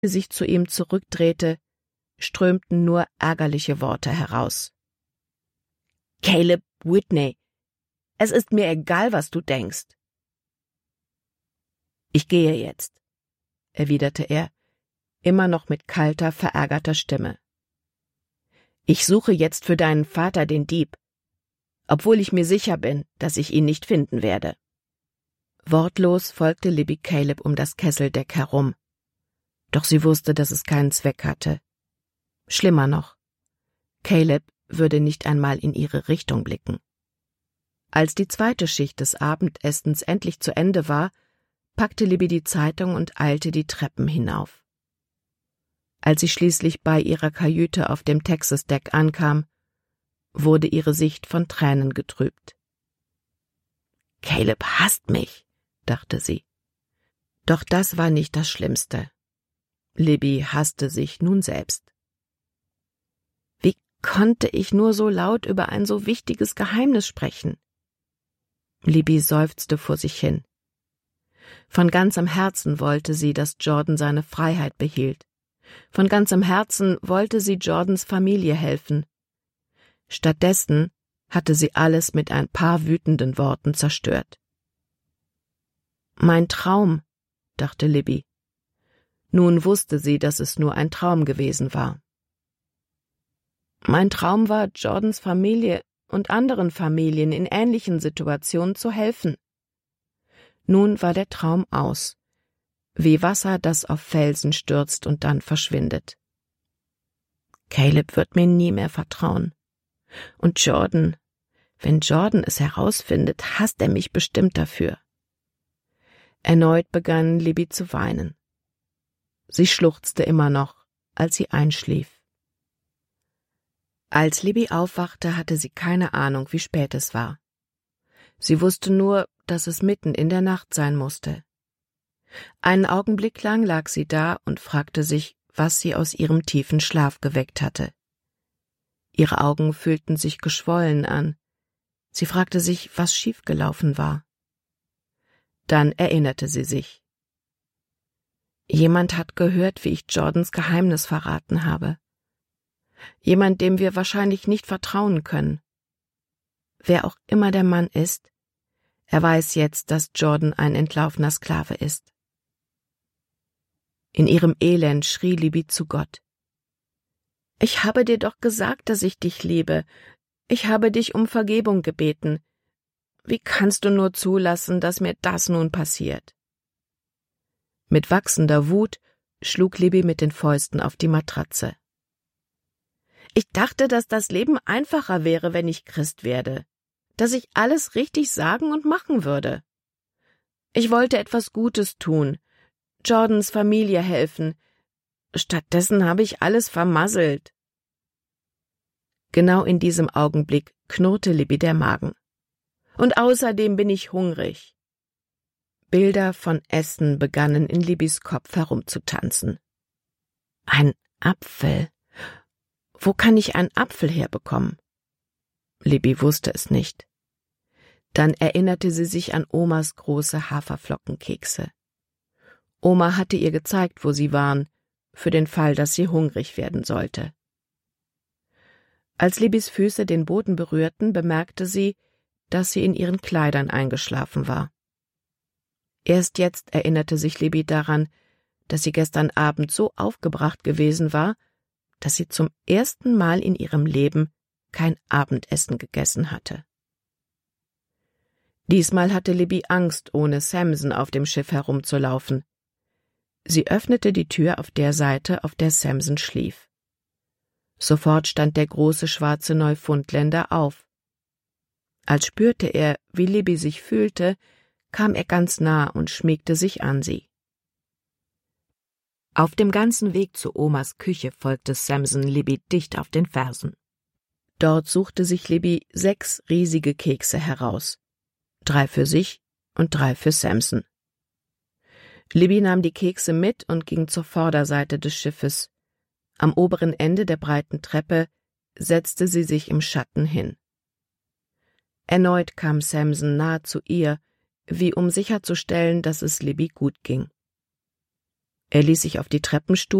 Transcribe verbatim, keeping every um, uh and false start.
sich zu ihm zurückdrehte, strömten nur ärgerliche Worte heraus. »Caleb Whitney, es ist mir egal, was du denkst.« »Ich gehe jetzt«, erwiderte er, immer noch mit kalter, verärgerter Stimme. »Ich suche jetzt für deinen Vater den Dieb, obwohl ich mir sicher bin, dass ich ihn nicht finden werde.« Wortlos folgte Libby Caleb um das Kesseldeck herum. Doch sie wusste, dass es keinen Zweck hatte. Schlimmer noch, Caleb würde nicht einmal in ihre Richtung blicken. Als die zweite Schicht des Abendessens endlich zu Ende war, packte Libby die Zeitung und eilte die Treppen hinauf. Als sie schließlich bei ihrer Kajüte auf dem Texas-Deck ankam, wurde ihre Sicht von Tränen getrübt. »Caleb hasst mich«, dachte sie. Doch das war nicht das Schlimmste. Libby hasste sich nun selbst. Wie konnte ich nur so laut über ein so wichtiges Geheimnis sprechen? Libby seufzte vor sich hin. Von ganzem Herzen wollte sie, dass Jordan seine Freiheit behielt. Von ganzem Herzen wollte sie Jordans Familie helfen. Stattdessen hatte sie alles mit ein paar wütenden Worten zerstört. »Mein Traum«, dachte Libby. Nun wusste sie, dass es nur ein Traum gewesen war. Mein Traum war, Jordans Familie und anderen Familien in ähnlichen Situationen zu helfen. Nun war der Traum aus, wie Wasser, das auf Felsen stürzt und dann verschwindet. Caleb wird mir nie mehr vertrauen. Und Jordan, wenn Jordan es herausfindet, hasst er mich bestimmt dafür. Erneut begann Libby zu weinen. Sie schluchzte immer noch, als sie einschlief. Als Libby aufwachte, hatte sie keine Ahnung, wie spät es war. Sie wusste nur, dass es mitten in der Nacht sein musste. Einen Augenblick lang lag sie da und fragte sich, was sie aus ihrem tiefen Schlaf geweckt hatte. Ihre Augen fühlten sich geschwollen an. Sie fragte sich, was schiefgelaufen war. Dann erinnerte sie sich. Jemand hat gehört, wie ich Jordans Geheimnis verraten habe. Jemand, dem wir wahrscheinlich nicht vertrauen können. Wer auch immer der Mann ist, er weiß jetzt, dass Jordan ein entlaufener Sklave ist. In ihrem Elend schrie Libby zu Gott. »Ich habe dir doch gesagt, dass ich dich liebe. Ich habe dich um Vergebung gebeten. Wie kannst du nur zulassen, dass mir das nun passiert?« Mit wachsender Wut schlug Libby mit den Fäusten auf die Matratze. »Ich dachte, dass das Leben einfacher wäre, wenn ich Christ werde, dass ich alles richtig sagen und machen würde. Ich wollte etwas Gutes tun, Jordans Familie helfen. Stattdessen habe ich alles vermasselt.« Genau in diesem Augenblick knurrte Libby der Magen. »Und außerdem bin ich hungrig.« Bilder von Essen begannen in Libbys Kopf herumzutanzen. Ein Apfel. Wo kann ich einen Apfel herbekommen? Libby wusste es nicht. Dann erinnerte sie sich an Omas große Haferflockenkekse. Oma hatte ihr gezeigt, wo sie waren, für den Fall, dass sie hungrig werden sollte. Als Libbys Füße den Boden berührten, bemerkte sie, dass sie in ihren Kleidern eingeschlafen war. Erst jetzt erinnerte sich Libby daran, dass sie gestern Abend so aufgebracht gewesen war, dass sie zum ersten Mal in ihrem Leben kein Abendessen gegessen hatte. Diesmal hatte Libby Angst, ohne Samson auf dem Schiff herumzulaufen. Sie öffnete die Tür auf der Seite, auf der Samson schlief. Sofort stand der große schwarze Neufundländer auf. Als spürte er, wie Libby sich fühlte, kam er ganz nah und schmiegte sich an sie. Auf dem ganzen Weg zu Omas Küche folgte Samson Libby dicht auf den Fersen. Dort suchte sich Libby sechs riesige Kekse heraus, drei für sich und drei für Samson. Libby nahm die Kekse mit und ging zur Vorderseite des Schiffes. Am oberen Ende der breiten Treppe setzte sie sich im Schatten hin. Erneut kam Samson nahe zu ihr, wie um sicherzustellen, dass es Libby gut ging. Er ließ sich auf die Treppenstufe